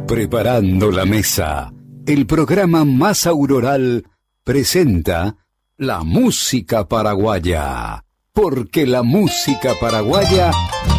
Preparando la mesa, el programa más auroral presenta la música paraguaya, porque la música paraguaya